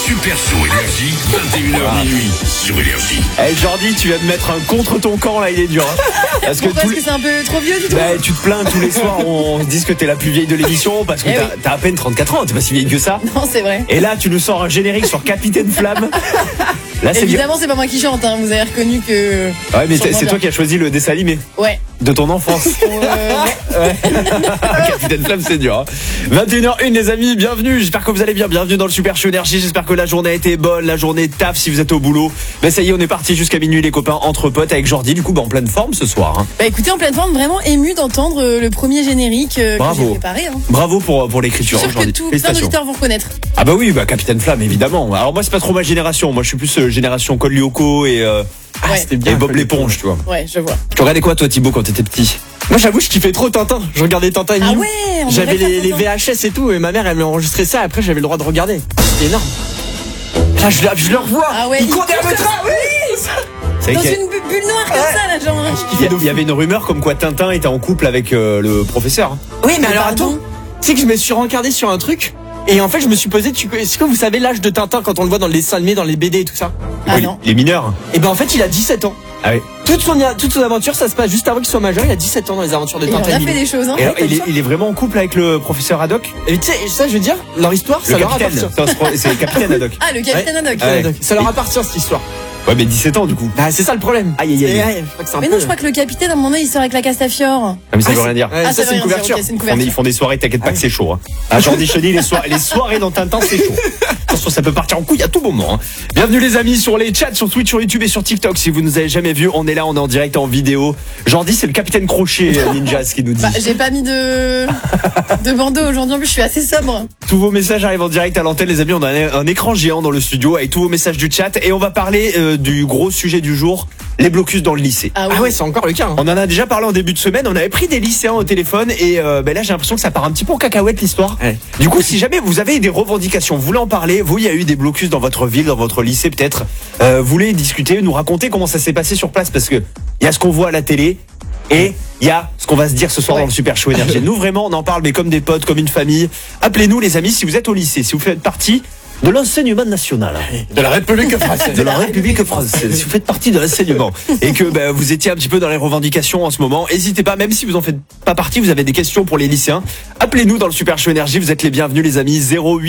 Super Show Énergie, 21h minuit sur Énergie. Jordi, tu viens de mettre un contre ton camp là, il est dur. Hein. Parce que c'est un peu trop vieux du tout. Tu te plains tous les soirs, on se dit que t'es la plus vieille de l'émission parce que t'as à peine 34 ans, t'es pas si vieille que ça. Non, c'est vrai. Et là, tu nous sors un générique sur Capitaine Flamme. Là, évidemment, c'est pas moi qui chante, hein. Vous avez reconnu que. Ouais, mais c'est toi qui as choisi le dessin animé. Ouais. De ton enfance. Ouais. Capitaine Flamme, c'est dur. Hein. 21h01, les amis, bienvenue. J'espère que vous allez bien. Bienvenue dans le Super Show Énergie. J'espère que la journée a été bonne, la journée taf si vous êtes au boulot. Mais ça y est, on est parti jusqu'à minuit, les copains, entre potes avec Jordi. Du coup, en pleine forme ce soir. Hein. Écoutez, en pleine forme, vraiment ému d'entendre le premier générique Bravo. que j'ai préparé. Hein. Bravo pour l'écriture. Je suis sûr que plein d'auditeurs vont reconnaître. Ah bah oui, Capitaine Flamme, évidemment. Alors moi, c'est pas trop ma génération. Moi, je suis plus génération Col Lyoko et c'était bien, et Bob l'éponge, tu vois. Ouais, je vois. Tu regardais quoi, toi, Thibaut, quand t'étais petit? Moi, j'avoue, je kiffais trop Tintin. Je regardais Tintin et Milou. Ah ouais, j'avais les VHS et tout, et ma mère, elle m'enregistrait ça. Après, j'avais le droit de regarder. C'était énorme. Là, je le revois. Ah ouais, il court derrière le train. Oui. Dans une bulle noire comme ça, là, genre. Il y avait une rumeur comme quoi Tintin était en couple avec le professeur. Oui, mais alors attends. Tu sais que je me suis rencardé sur un truc. Et en fait, je me suis posé, est-ce que vous savez l'âge de Tintin quand on le voit dans les dessins animés, dans les BD et tout ça? Ah non. Les mineurs. Et ben en fait, il a 17 ans. Ah oui. Toute son aventure, ça se passe juste avant qu'il soit majeur. Il a 17 ans dans les aventures de Tintin. Il a fait des choses, hein. Et il est vraiment en couple avec le professeur Haddock. Et tu sais, ça, je veux dire, leur histoire, ça leur appartient. C'est le capitaine Haddock. Ah, le capitaine Haddock. Ouais. Ça leur appartient, cette histoire. Ouais, mais 17 ans, du coup. Bah, c'est ça le problème. Aïe. Mais non, je crois que le capitaine, à un moment donné, il sort avec la Castafiore. Ah, mais ça veut rien dire. Ça, c'est une couverture. Ils font des soirées, t'inquiète pas que c'est chaud. Hein. Jordi Chaudy, les soirées dans Tintin, c'est chaud. Attention, ça peut partir en couille à tout moment. Hein. Bienvenue les amis sur les chats, sur Twitch, sur YouTube et sur TikTok. Si vous nous avez jamais vu, on est là, on est en direct, en vidéo. Jordi, c'est le capitaine Crochet Ninja, ce qui nous dit. J'ai pas mis de bandeau aujourd'hui, en plus je suis assez sobre. Tous vos messages arrivent en direct à l'antenne, les amis. On a un écran géant dans le studio avec tous vos messages du chat et on va parler du gros sujet du jour, les blocus dans le lycée. Ah ouais, c'est encore le cas. Hein. On en a déjà parlé en début de semaine. On avait pris des lycéens au téléphone et là j'ai l'impression que ça part un petit peu en cacahuète l'histoire. Ouais. Du coup, si jamais vous avez des revendications, vous voulez en parler, vous, il y a eu des blocus dans votre ville, dans votre lycée peut-être, vous voulez discuter, nous raconter comment ça s'est passé sur place parce que il y a ce qu'on voit à la télé. Et il y a ce qu'on va se dire ce soir dans le Super Show Énergie. Nous vraiment on en parle mais comme des potes, comme une famille. Appelez-nous les amis si vous êtes au lycée, si vous faites partie de l'enseignement national. De la République française. De la République française. Si vous faites partie de l'enseignement et que vous étiez un petit peu dans les revendications en ce moment, n'hésitez pas, même si vous en faites pas partie, vous avez des questions pour les lycéens, appelez-nous dans le Super Show Énergie, vous êtes les bienvenus les amis,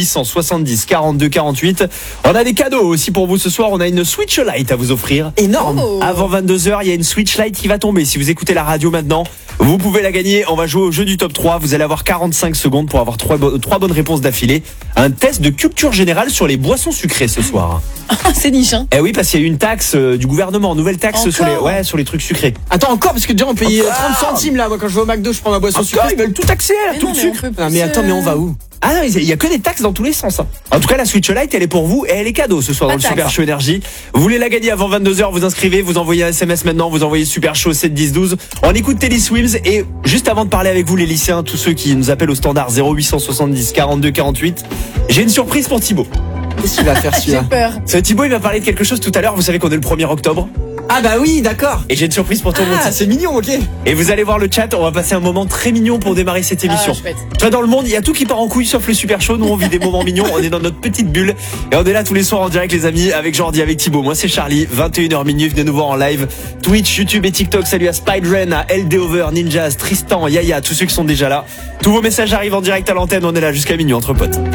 0870 42 48. On a des cadeaux aussi pour vous ce soir, on a une Switch Lite à vous offrir. Énorme. Avant 22h, il y a une Switch Lite qui va tomber. Si vous écoutez la radio maintenant, vous pouvez la gagner. On va jouer au jeu du top 3. Vous allez avoir 45 secondes pour avoir trois bonnes réponses d'affilée. Un test de culture générale sur les boissons sucrées ce soir. C'est niche, hein. Eh oui, parce qu'il y a eu une taxe du gouvernement, nouvelle taxe sur les trucs sucrés. Attends, encore, parce que déjà on payait 30 centimes là. Moi quand je vais au McDo, je prends ma boisson sucrée. Ils veulent tout taxer, tout le sucre. Non, mais attends, mais on va où? Ah non, il y a que des taxes dans tous les sens. Hein. En tout cas, la Switch Lite, elle est pour vous et elle est cadeau ce soir dans le Super Show Énergie. Vous voulez la gagner avant 22h, vous inscrivez, vous envoyez un SMS maintenant, vous envoyez Super Show 7 10 12. On écoute Telly Swims et juste avant de parler avec vous les lycéens, tous ceux qui nous appellent au standard 0870 42 48, j'ai une surprise pour Thibaut. Qu'est-ce qu'il va faire celui-là? J'ai peur. Thibaut, il m'a parlé de quelque chose tout à l'heure. Vous savez qu'on est le 1er octobre. Ah bah oui, d'accord. Et j'ai une surprise pour toi, mon petit. C'est mignon, ok. Et vous allez voir le chat, on va passer un moment très mignon pour démarrer cette émission. Toi, dans le monde, il y a tout qui part en couille sauf le Super Show. Nous, on vit des moments mignons, on est dans notre petite bulle. Et on est là tous les soirs en direct, les amis, avec Jordi, avec Thibaut. Moi, c'est Charlie, 21h minuit, venez nous voir en live. Twitch, YouTube et TikTok. Salut à Spider-Man, à LD Over, Ninjas, Tristan, Yaya, tous ceux qui sont déjà là. Tous vos messages arrivent en direct à l'antenne, on est là jusqu'à minuit entre potes.